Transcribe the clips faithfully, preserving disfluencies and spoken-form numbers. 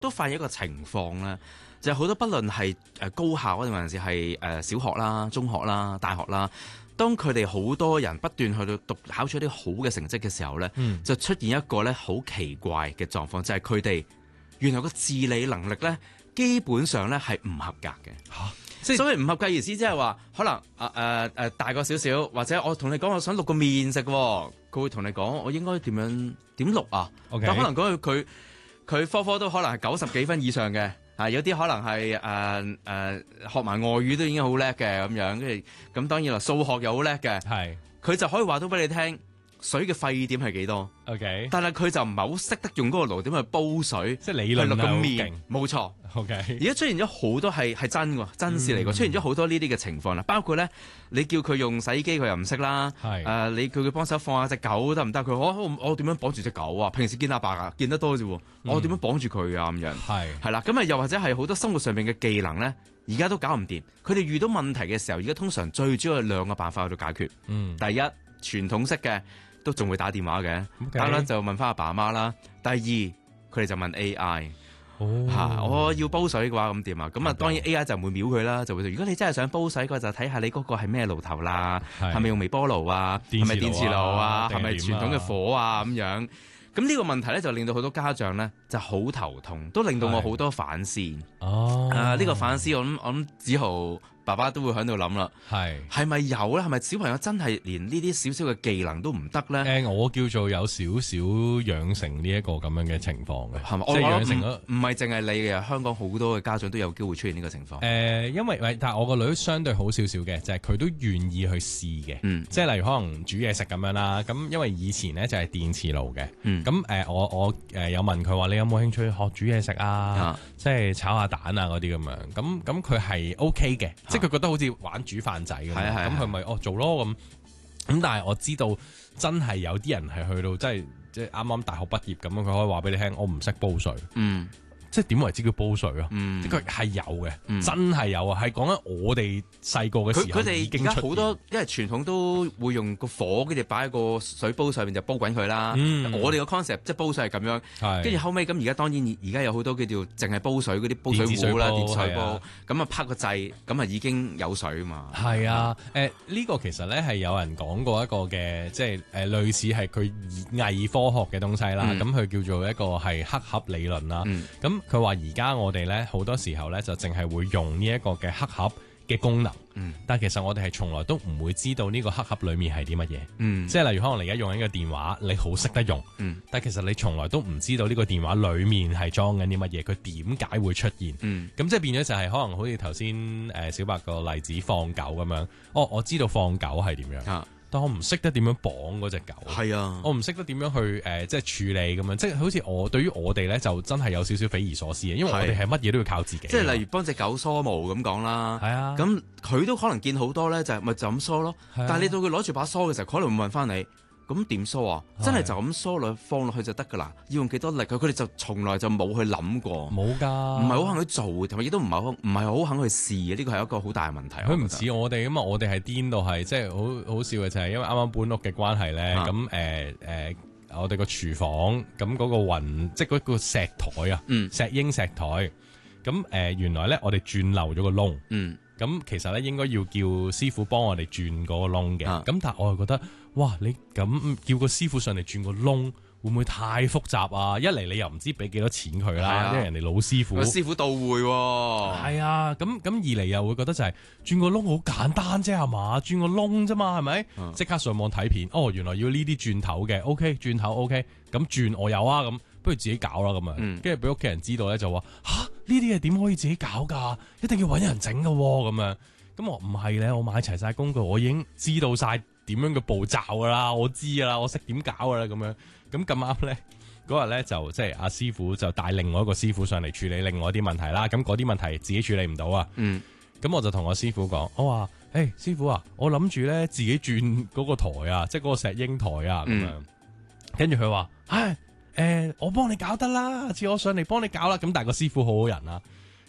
都發現一個情況咧，就係、是、好多不論係誒高校或者還是係誒小學啦、中學啦、大學啦，當佢哋好多人不斷去到讀考取一啲好嘅成績嘅時候咧，嗯、就出現一個咧好奇怪嘅狀況，就係佢哋原來個自理能力咧基本上咧係唔合格嘅。嚇！即係所謂唔合格意思，即係話可能啊誒誒大個少少，或者我同你講我想錄個麵食，佢會同你講我應該點樣點錄啊？Okay. 但可能講佢佢科科都可能係九十幾分以上嘅，啊有啲可能係誒誒學埋外語都已經好叻嘅咁樣，跟住咁當然啦數學又好叻嘅，係佢就可以話到俾你聽水嘅沸點係幾多 ？OK， 但係佢就唔係好識得用嗰個爐點去煲水，即係理論係好勁，冇錯。OK， 而家出現咗好多係係真喎，真事嚟㗎，嗯、出現咗好多呢啲嘅情況啦。包括咧，你叫佢用洗衣機，佢又唔識啦。係誒、呃，你叫佢幫手放下隻狗得唔得？佢我我我點樣綁住隻狗啊？平時見阿爸啊，見得多啫喎，我點樣綁住佢啊？咁樣係係啦。咁啊，又或者係好多生活上面嘅技能咧，而家都搞唔掂。佢哋遇到問題嘅時候，而家通常最主要係兩個辦法去到解決。嗯，第一傳統式嘅都仲會打電話嘅，打啦 Okay. 就問翻阿爸阿媽啦。第二佢哋就問 A I。嚇、oh. 啊！我要煲水嘅話咁點啊？咁啊當然 A I 就唔會秒佢啦，就會如果你真係想煲水嘅就睇下你嗰個係咩爐頭啦，係咪用微波爐啊？係咪電磁爐啊？係咪傳統嘅火啊？咁樣咁呢個問題咧就令到好多家長咧就好頭痛，都令到我好多反思。哦，啊呢、呢個反思我諗我諗子豪爸爸都會喺度諗啦，係係咪有咧？係咪小朋友真係連呢啲少少嘅技能都唔得咧？誒、呃，我叫做有少少養成呢一個咁樣嘅情況嘅，係咪？即係養成咗，唔係淨係你嘅，香港好多嘅家長都有機會出現呢個情況。誒、呃，因為但係我個女相對好少少嘅，就係、是、佢都願意去試嘅。嗯，即係例如可能煮嘢食咁樣啦。咁因為以前咧就係電磁爐嘅。嗯，咁誒、呃、我我誒有問佢話你有冇興趣學煮嘢食啊？啊即係炒下蛋啊嗰啲咁樣。咁咁佢係 OK 嘅。即係佢覺得好似玩煮飯仔咁，咁佢咪哦做咯咁。咁但係我知道真係有啲人係去到即係即係啱啱大學畢業咁樣，佢可以話俾你聽，我唔識煲水。嗯。即係點為之叫煲水啊？嗯，佢係有嘅，嗯、真係有啊！係講緊我哋細個嘅時候，佢哋而家好多，因為傳統都會用個火，跟住擺喺個水煲上面就煲滾佢啦。嗯、我哋個 concept 即係煲水係咁樣，跟住後尾咁而家當然而家有好多叫做淨係煲水嗰啲煲水壺啦、電水煲，咁啊拍個掣，咁啊已經有水啊嘛。係啊，誒呢、呃呢個其實咧係有人講過一個嘅，即係誒、呃、類似係佢偽科學嘅東西啦。咁佢、嗯、叫做一個係黑盒理論啦。咁、嗯佢話而家我哋咧好多時候咧就淨係會用呢一個嘅黑盒嘅功能，嗯、但其實我哋係從來都唔會知道呢個黑盒裏面係啲乜嘢，嗯、即係例如可能你而家用緊個電話，你好識得用，嗯、但其實你從來都唔知道呢個電話裏面係裝緊啲乜嘢，佢點解會出現？咁、嗯、即係變咗就係可能好似頭先誒小白個例子放狗咁樣，哦，我知道放狗係點樣。啊但我唔識得點樣綁嗰隻狗，係啊，我唔識得點樣去誒、呃，即係處理咁樣，即係好似我對於我哋咧就真係有少少匪夷所思嘅，因為我哋係乜嘢都要靠自己。即係例如幫隻狗梳毛咁講啦，係啊，咁佢都可能見好多咧，就係咪就咁梳咯？啊、但係你到佢攞住把梳嘅時候，可能會問翻你。咁點梳啊？真係就咁梳落去放落去就得噶啦？要用幾多力？佢佢哋就從來就冇去諗過，冇噶，唔係好肯去做，同埋亦都唔係好唔係好肯去試嘅。呢個係一個好大嘅問題。佢唔似我哋咁啊！我哋係癲到係即係好好笑嘅就係因為啱啱搬屋嘅關係咧，咁誒誒，我哋個廚房咁嗰個雲，即係嗰個石台啊，嗯、石英石台，咁誒、呃、原來咧我哋轉漏咗個窿。嗯咁其實咧應該要叫師傅幫我哋轉嗰個窿嘅，咁、啊、但係我又覺得，哇！你咁叫個師傅上嚟轉個窿，會唔會太複雜啊？一嚟你又唔知俾幾多錢佢啦，啊、因為人哋老師傅，個師傅到會喎。係啊，咁咁二嚟又會覺得就係、是、轉個窿好簡單啫，係嘛？轉個窿啫嘛，係咪？即、啊、刻上網睇片，哦，原來要呢啲轉頭嘅 ，OK， 轉頭 OK，咁轉我有啊，咁不如自己搞啦，咁啊，跟住俾屋企人知道咧，就話吓。呢啲嘢點可以自己搞噶？一定要搵人整噶咁樣。咁我唔係咧，我買齊晒工具，我已經知道晒點樣嘅步驟噶啦，我知噶啦，我識點搞噶啦咁樣。咁咁啱咧，嗰日咧就即係阿師傅就帶另外一個師傅上嚟處理另外一啲問題啦。咁嗰啲問題自己處理唔到啊。嗯。咁我就同我師傅講，我話：，誒、欸，師傅啊，我諗住咧自己轉嗰個台啊，即係嗰個石英台啊，咁樣。跟住佢話：，唉。誒、欸，我幫你搞得啦，下次我上嚟幫你搞啦。咁但係個師傅好好人啦，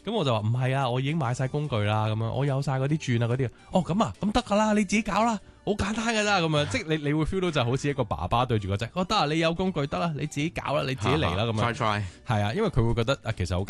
咁我就話唔係啊，我已經買晒工具啦，咁樣我有晒嗰啲轉啊嗰啲，哦咁啊，咁得噶啦，你自己搞啦，好簡單噶咋咁樣，即係你你會 feel 到就好似一個爸爸對住個仔，哦得啊，你有工具得啦，你自己搞啦，你自己嚟啦咁樣， try try 係啊，因為佢會覺得啊其實好